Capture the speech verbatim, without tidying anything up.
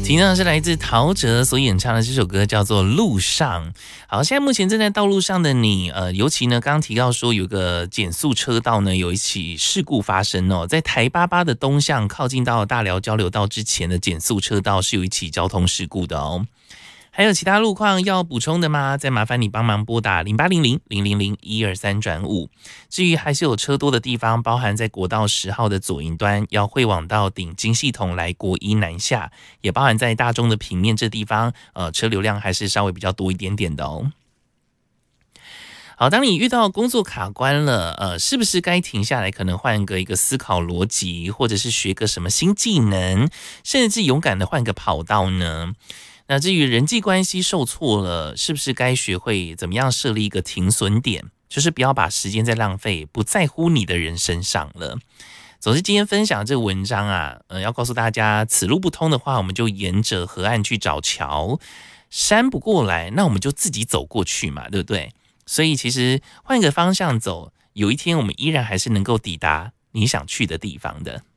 听到是来自陶喆所演唱的这首歌叫做《路上》。好，现在目前正在道路上的你，呃，尤其呢，刚刚提到说有个减速车道呢，有一起事故发生哦，在台八八的东向靠近到大寮交流道之前的减速车道是有一起交通事故的哦。还有其他路况要补充的吗？再麻烦你帮忙拨打零八零零零零零一二三转五。至于还是有车多的地方，包含在国道十号的左营端要会往到顶金系统来国一南下，也包含在大中的平面这地方，呃，车流量还是稍微比较多一点点的哦。好，当你遇到工作卡关了，呃，是不是该停下来，可能换个一个思考逻辑，或者是学个什么新技能，甚至勇敢的换个跑道呢？那至于人际关系受挫了，是不是该学会怎么样设立一个停损点，就是不要把时间再浪费不在乎你的人身上了。总之今天分享这个文章啊，呃，要告诉大家，此路不通的话，我们就沿着河岸去找桥，山不过来，那我们就自己走过去嘛，对不对？所以其实换一个方向走，有一天我们依然还是能够抵达你想去的地方的。